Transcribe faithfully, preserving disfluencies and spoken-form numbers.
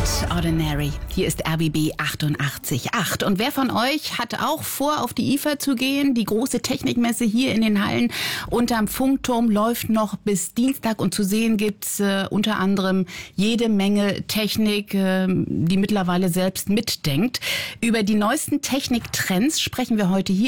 Ordinary. Hier ist R B B achtundachtzig Komma acht. Und wer von euch hat auch vor, auf die I F A zu gehen? Die große Technikmesse hier in den Hallen unterm Funkturm läuft noch bis Dienstag. Und zu sehen gibt's äh, unter anderem jede Menge Technik, äh, die mittlerweile selbst mitdenkt. Über die neuesten Techniktrends sprechen wir heute hier